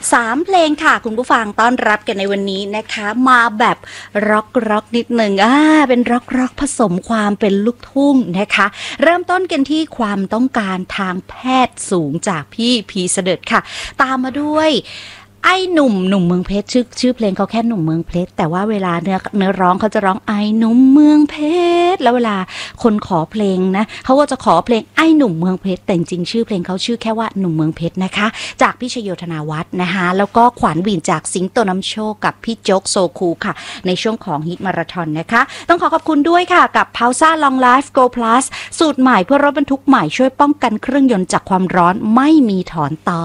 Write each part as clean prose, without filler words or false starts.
3 เพลงค่ะคุณผู้ฟังต้อนรับกันในวันนี้นะคะมาแบบร็อกนิดหนึ่งเป็นร็อกผสมความเป็นลูกทุ่งนะคะเริ่มต้นกันที่ความต้องการทางแพทย์สูงจากพี่พีเสด็จค่ะตามมาด้วยไอ้หนุ่มเมืองเพชรชื่อเพลงเขาแค่หนุ่มเมืองเพชรแต่ว่าเวลาเนื้อร้องเขาจะร้องไอ้หนุ่มเมืองเพชรแล้วเวลาคนขอเพลงนะเขาก็จะขอเพลงไอ้หนุ่มเมืองเพชรแต่จริงชื่อเพลงเขาชื่อแค่ว่าหนุ่มเมืองเพชรนะคะจากพี่ชโยธนาวัฒน์นะคะแล้วก็ขวัญวินจากสิงโตน้ำโชคกับพี่โจ๊กโซคูค่ะในช่วงของฮิตมาราธอนนะคะต้องขอบคุณด้วยค่ะกับ Pausa Long Life Go Plus สูตรใหม่เพื่อรถบรรทุกใหม่ช่วยป้องกันเครื่องยนต์จากความร้อนไม่มีถอนต่อ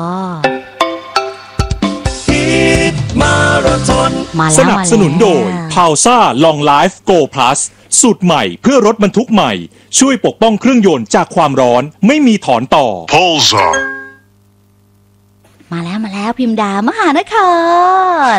สนับสนุนโดย Pausa Long Life Go Plus สูตรใหม่เพื่อรถบรรทุกใหม่ช่วยปกป้องเครื่องยนต์จากความร้อนไม่มีถอนต่อ Pausa มาแล้วพิมดามหานคร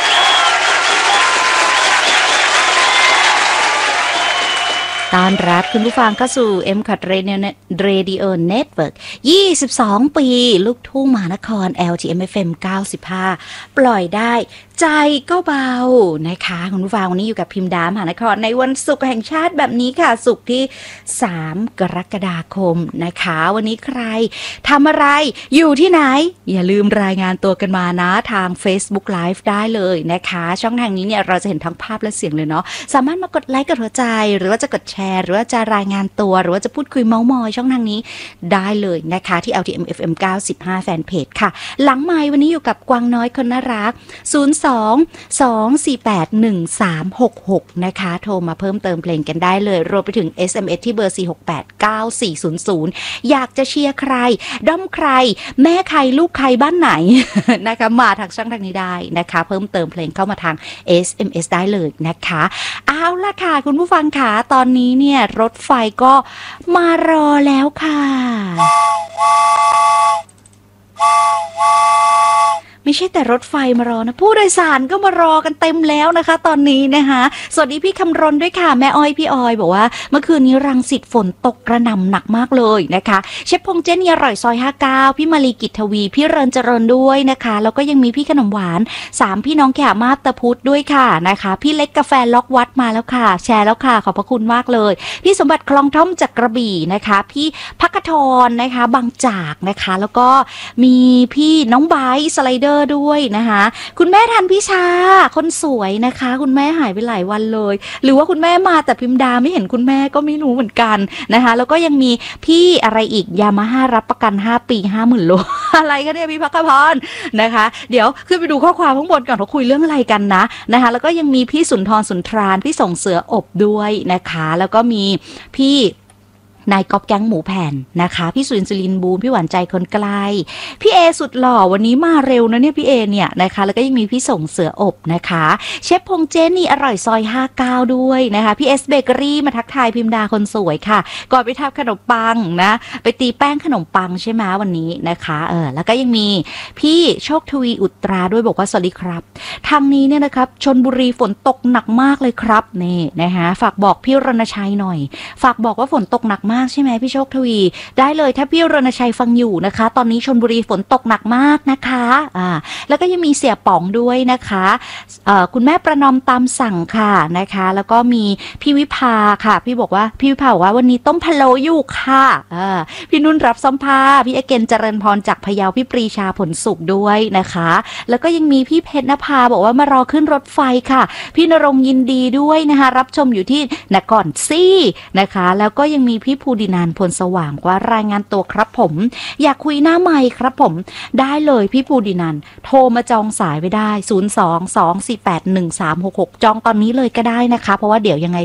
ต้อนรับคุณผู้ฟังเข้าสู่ M-Cut Radio Network 22 ปีลูกทุ่งมหานคร LTM FM 95 ปล่อยได้ใจก็เบานะคะคุณผู้ฟังวันนี้อยู่กับพิมดามหานครในวันศุกร์แห่งชาติแบบนี้ค่ะศุกร์ที่3 กรกฎาคมนะคะวันนี้ใครทำอะไรอยู่ที่ไหนอย่าลืมรายงานตัวกันมานะทาง Facebook Live ได้เลยนะคะช่องทางนี้เนี่ยเราจะเห็นทั้งภาพและเสียงเลยเนาะสามารถมากดไลค์กดหัวใจหรือว่าจะกดแชร์หรือว่าจะรายงานตัวหรือว่าจะพูดคุยเม้ามอยช่องทางนี้ได้เลยนะคะที่ LTM FM 95 แฟนเพจค่ะหลังไมค์วันนี้อยู่กับกวางน้อยคนน่ารัก02-248-1366 นะคะโทรมาเพิ่มเติมเพลงกันได้เลยรวมไปถึง SMS ที่เบอร์ 4689400 อยากจะเชียร์ใครด้อมใครแม่ใครลูกใครบ้านไหน นะคะมาทางช่องทางนี้ได้นะคะเพิ่มเติมเพลงเข้ามาทาง SMS ได้เลยนะคะเอาล่ะค่ะคุณผู้ฟังค่ะตอนนี้เนี่ยรถไฟก็มารอแล้วค่ะไม่ใช่แต่รถไฟมารอนะผู้โดยสารก็มารอกันเต็มแล้วนะคะตอนนี้นะคะสวัสดีพี่คำรณด้วยค่ะแม่อ้อยพี่ออยบอกว่าเมื่อคืนนี้รังสิตฝนตกกระหน่ำหนักมากเลยนะคะเชฟพงเจนี่อร่อยซอย59พี่มาลีกิจทวีพี่เรินเจริญด้วยนะคะแล้วก็ยังมีพี่ขนมหวาน3พี่น้องแขมาบตะพุธด้วยค่ะนะคะพี่เล็กกาแฟล็อกวัดมาแล้วค่ะแชร์แล้วค่ะขอบพระคุณมากเลยพี่สมบัติคลองท่อมจากกระบี่นะคะพี่พักทรนะคะบางจากนะคะแล้วก็มีพี่น้องไบร์สไลเดอร์ด้วยนะคะคุณแม่ทันพิชาคนสวยนะคะคุณแม่หายไปหลายวันเลยหรือว่าคุณแม่มาแต่พิมดาไม่เห็นคุณแม่ก็ไม่รู้เหมือนกันนะคะแล้วก็ยังมีพี่อะไรอีกยามาฮ่ารับประกัน5 ปี 50,000 โล อะไรกันเนี่ยพี่พักพรนะคะเดี๋ยวขึ้นไปดูข้อความข้างบนก่อนเขาคุยเรื่องอะไรกันนะคะแล้วก็ยังมีพี่สุนทรสุนทรานพี่ส่งเสืออบด้วยนะคะแล้วก็มีพี่นายก๊อฟแก๊งหมูแผ่นนะคะพี่สุรินทร์ศิรินบูมพี่หวานใจคนไกลพี่เอสุดหล่อวันนี้มาเร็วนะเนี่ยพี่เอเนี่ยนะคะแล้วก็ยังมีพี่ส่งเสืออบนะคะเชฟพงเจนี่อร่อยซอย59ด้วยนะคะพี่เอสเบเกอรี่มาทักทายพิมดาคนสวยค่ะก่อนไปทำขนมปังนะไปตีแป้งขนมปังใช่ไหมวันนี้นะคะแล้วก็ยังมีพี่โชคทวีอุตราด้วยบอกว่าสวัสดีครับทางนี้เนี่ยนะครับชลบุรีฝนตกหนักมากเลยครับนี่นะคะฝากบอกพี่รณชัยหน่อยฝากบอกว่าฝนตกหนักมากใช่ไหมพี่โชคทวีได้เลยถ้าพี่รณชัยฟังอยู่นะคะตอนนี้ชลบุรีฝนตกหนักมากนะคะแล้วก็ยังมีเสี่ยป๋องด้วยนะคะคุณแม่ประนอมตามสั่งค่ะนะคะแล้วก็มีพี่วิภาค่ะพี่บอกว่าพี่วิภาบอกว่าวันนี้ต้มพะโล้อยู่ค่ะพี่นุ่นรับซ้อมผ้าพี่เอเกนเจริญพรจากพะเยาพี่ปรีชาผลสุขด้วยนะคะแล้วก็ยังมีพี่เพชรนภาบอกว่ามารอขึ้นรถไฟค่ะพี่นรงค์ยินดีด้วยนะคะรับชมอยู่ที่นครซี่นะคะแล้วก็ยังมีพี่ภูดินานพลสว่างว่ารายงานตัวครับผมอยากคุยหน้าไมค์ครับผมได้เลยพี่ภูดินานโทรมาจองสายไว้ได้02-248-1366จองตอนนี้เลยก็ได้นะคะเพราะว่าเดี๋ยวยังไง